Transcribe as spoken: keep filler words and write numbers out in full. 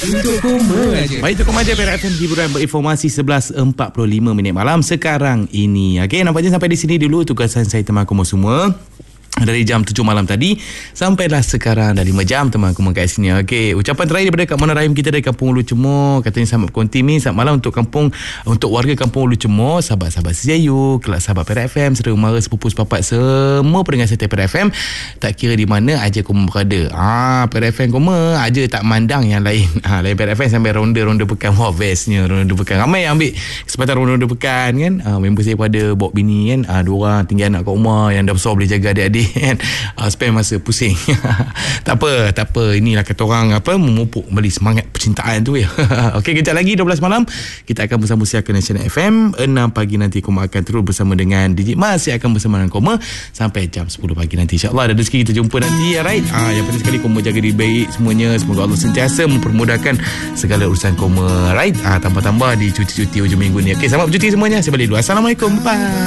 Untuk koma aja. Baik, itu koma aja Perak F M, hiburan berinformasi sebelas empat puluh lima minit malam sekarang ini. Okey, nampaknya sampai di sini dulu tugasan saya teman koma semua. Dari jam tujuh malam tadi sampailah sekarang dah lima jam teman aku kat sini. Okey, ucapan terakhir daripada Kak Mona Rahim kita dari Kampung Ulu Cemor. Katanya selamat berkonti mi, selamat malam untuk kampung, untuk warga Kampung Ulu Cemor, sahabat-sahabat Sejayu, kelab sahabat Perak F M, saudara mara sepupu sepapat semua pendengar setia Perak F M. Tak kira di mana aja kamu berada. Ah, Perak F M koma aja tak mandang yang lain. Ha, lain Perak F M sampai ronda-ronda pekan. Wah, bestnya ronda pekan. Ramai yang ambil kesempatan ronda pekan kan. Ah, member saya pada bawa bini kan. Ah, dua orang tinggal anak kat rumah yang dah besar boleh jaga adik-adik kan. Uh, spend masa pusing. Tak apa, tak apa. Inilah kata orang apa, memupuk kembali semangat percintaan tu ya. Okey, kejap lagi dua belas malam kita akan bersama Siaran Nasional F M. enam pagi nanti Koma akan terus bersama dengan Digit Mas yang akan bersama dengan Koma sampai jam sepuluh pagi nanti. InsyaAllah ada rezeki kita jumpa nanti, alright. Ah, yang penting sekali Koma jaga diri baik semuanya. Semoga Allah sentiasa mempermudahkan segala urusan Koma, right. Ah, tambah-tambah di cuti-cuti hujung minggu ni. Okey, selamat bercuti semuanya. Saya balik dulu. Assalamualaikum. Bye.